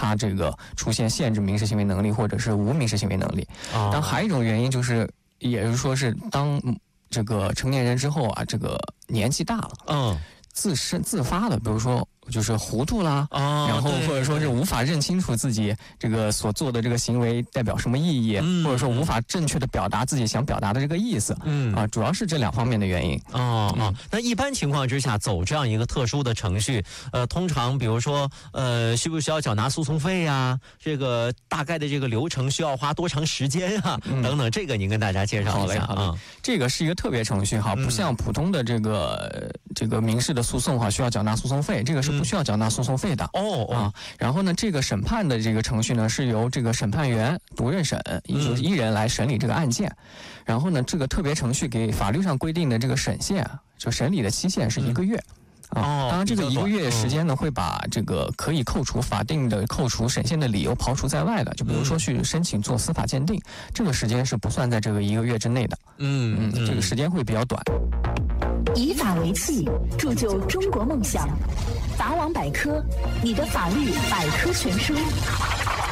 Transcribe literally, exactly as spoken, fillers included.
他这个出现限制民事行为能力或者是无民事行为能力。 哦、 当还有一种原因就是，也就是说是当这个成年人之后啊，这个年纪大了， 嗯， 自身自发的，比如说就是糊涂啦， 哦、 然后或者说是无法认清楚自己这个所做的这个行为代表什么意义， 嗯、 或者说无法正确的表达自己想表达的这个意思， 嗯啊，主要是这两方面的原因。 哦哦、嗯，那一般情况之下走这样一个特殊的程序，呃，通常比如说呃，需不需要缴纳诉讼费呀、啊？这个大概的这个流程需要花多长时间啊？嗯、等等，这个您跟大家介绍一下啊、嗯。 这个是一个特别程序哈，不像普通的这个、嗯、这个民事的诉讼哈，需要缴纳诉讼费，这个是不需要缴纳诉讼费的。 嗯、哦哦、 啊，然后呢，这个审判的这个程序呢，是由这个审判员独任审，也就是一人来审理这个案件。嗯、然后呢，这个特别程序给法律上规定的这个审限啊，就审理的期限是一个月。嗯、啊，当然这个一个月时间呢，会把这个可以扣除法定的扣除审限的理由刨除在外的。就比如说去申请做司法鉴定，这个时间是不算在这个一个月之内的。嗯嗯，这个时间会比较短。 以法为器，铸就中国梦想。法网百科，你的法律百科全书。